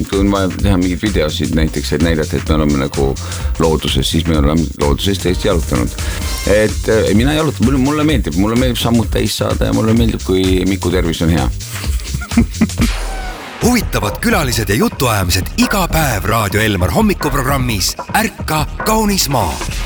kui on vaja teha mingid videosid näiteks, et näidata, et me oleme nagu looduses, siis me oleme looduses täiesti jalutanud. Et mina jalutan, mulle meeldib sammud täis saada ja mulle meeldib, kui Miku tervis on hea. Huvitavad külalised ja jutuajamised iga päev Raadio Elmar hommikuprogrammis Ärka kaunis maa.